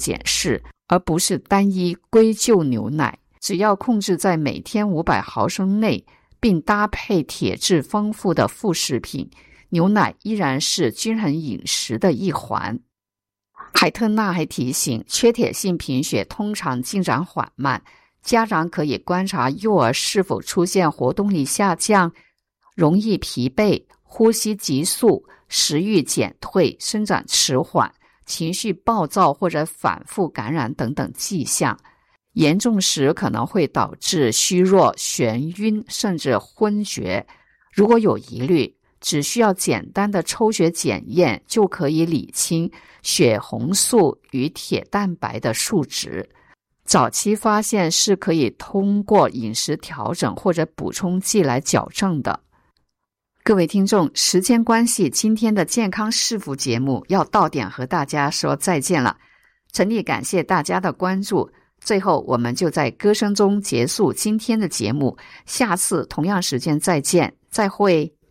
检视，而不是单一归咎牛奶。只要控制在每天500毫升内，并搭配铁质丰富的副食品，牛奶依然是均衡饮食的一环。海特纳还提醒，缺铁性贫血通常进展缓慢，家长可以观察幼儿是否出现活动力下降、容易疲惫、呼吸急促、食欲减退、生长迟缓、情绪暴躁或者反复感染等等迹象。严重时可能会导致虚弱、眩晕甚至昏厥。如果有疑虑，只需要简单的抽血检验就可以理清血红素与铁蛋白的数值。早期发现是可以通过饮食调整或者补充剂来矫正的。各位听众，时间关系，今天的健康是福节目要到点和大家说再见了。诚挚感谢大家的关注。最后，我们就在歌声中结束今天的节目，下次同样时间再见，再会。